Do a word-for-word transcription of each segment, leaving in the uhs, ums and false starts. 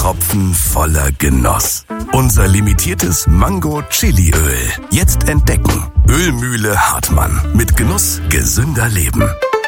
Tropfen voller Genuss. Unser limitiertes Mango-Chili-Öl. Jetzt entdecken. Ölmühle Hartmann. Mit Genuss gesünder Leben.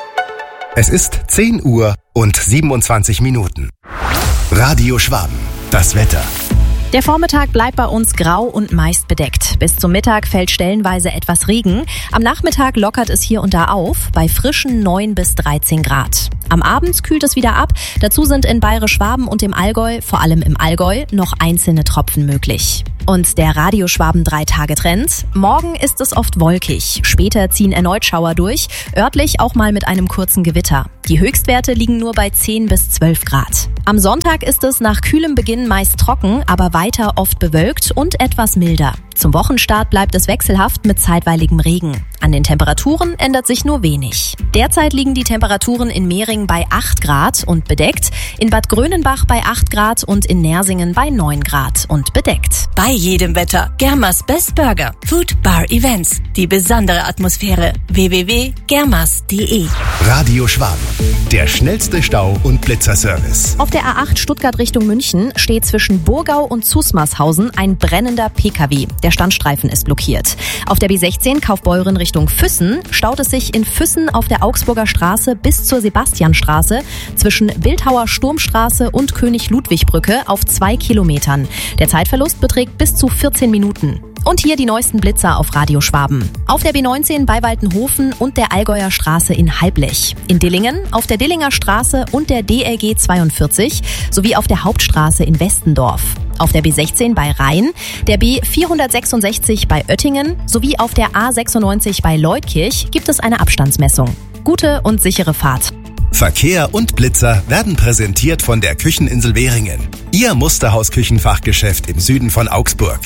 Es ist zehn Uhr und siebenundzwanzig Minuten. Radio Schwaben. Das Wetter. Der Vormittag bleibt bei uns grau und meist bedeckt. Bis zum Mittag fällt stellenweise etwas Regen. Am Nachmittag lockert es hier und da auf, bei frischen neun bis dreizehn Grad. Am Abend kühlt es wieder ab. Dazu sind in Bayerisch-Schwaben und im Allgäu, vor allem im Allgäu, noch einzelne Tropfen möglich. Und der Radio-Schwaben drei Tage Trend. Morgen ist es oft wolkig. Später ziehen erneut Schauer durch. Örtlich auch mal mit einem kurzen Gewitter. Die Höchstwerte liegen nur bei zehn bis zwölf Grad. Am Sonntag ist es nach kühlem Beginn meist trocken, aber weiter oft bewölkt und etwas milder. Zum Wochenstart bleibt es wechselhaft mit zeitweiligem Regen. An den Temperaturen ändert sich nur wenig. Derzeit liegen die Temperaturen in Mehring bei acht Grad und bedeckt, in Bad Grönenbach bei acht Grad und in Nersingen bei neun Grad und bedeckt. Bei jedem Wetter. Germas Best Burger. Food Bar Events. Die besondere Atmosphäre. w w w punkt germas punkt de Radio Schwaben. Der schnellste Stau- und Blitzerservice. Auf der A acht Stuttgart Richtung München steht zwischen Burgau und Zusmarshausen ein brennender P K W. Der Standstreifen ist blockiert. Auf der B sechzehn Kaufbeuren Richtung Füssen staut es sich in Füssen auf der Augsburger Straße bis zur Sebastianstraße zwischen Bildhauer Sturmstraße und König-Ludwig-Brücke auf zwei Kilometern. Der Zeitverlust beträgt bis zu vierzehn Minuten. Und hier die neuesten Blitzer auf Radio Schwaben. Auf der B neunzehn bei Waltenhofen und der Allgäuer Straße in Halblech. In Dillingen, auf der Dillinger Straße und der D L G zweiundvierzig sowie auf der Hauptstraße in Westendorf. Auf der B sechzehn bei Rhein, der B vierhundertsechsundsechzig bei Oettingen sowie auf der A sechsundneunzig bei Leutkirch gibt es eine Abstandsmessung. Gute und sichere Fahrt. Verkehr und Blitzer werden präsentiert von der Kücheninsel Währingen. Ihr Musterhaus-Küchenfachgeschäft im Süden von Augsburg.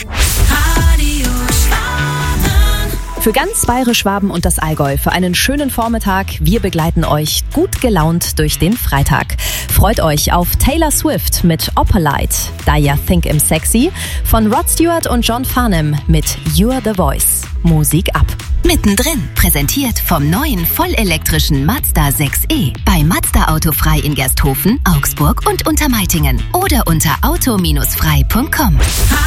Für ganz Bayerisch-Schwaben und das Allgäu für einen schönen Vormittag. Wir begleiten euch gut gelaunt durch den Freitag. Freut euch auf Taylor Swift mit Opalite, Daya Think I'm Sexy, von Rod Stewart und John Farnham mit You're the Voice. Musik ab. Mittendrin, präsentiert vom neuen vollelektrischen Mazda sechs e. Bei Mazda Autofrei in Gersthofen, Augsburg und Untermeitingen. Oder unter auto Bindestrich frei Punkt com.